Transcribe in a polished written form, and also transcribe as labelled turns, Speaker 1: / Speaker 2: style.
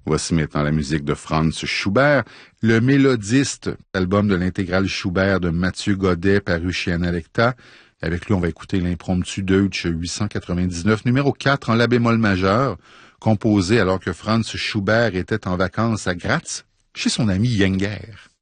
Speaker 1: Voici maintenant la musique de Franz Schubert, le mélodiste, album de l'intégrale Schubert de Mathieu Godet paru chez Analecta. Avec lui, on va écouter l'impromptu Deutsch 899, numéro 4 en la bémol majeur, composé alors que Franz Schubert était en vacances à Graz chez son ami Jenger.